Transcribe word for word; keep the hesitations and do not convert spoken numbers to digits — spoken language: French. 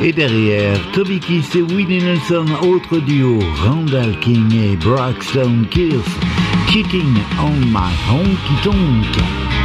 Et derrière, Toby Keith et Willie Nelson, autre duo, Randall King et Braxton Keith, Kicking on my honky tonk.